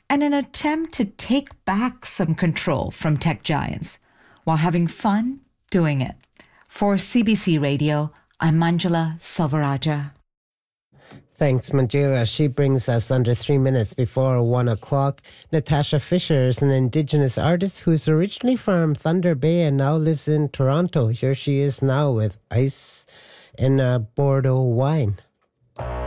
and an attempt to take back some control from tech giants while having fun doing it. For CBC Radio, I'm Manjula Salvaraja. Thanks, Manjula. She brings us under 3 minutes before 1 o'clock. Natasha Fisher is an Indigenous artist who's originally from Thunder Bay and now lives in Toronto. Here she is now with Ice in Bordeaux wine.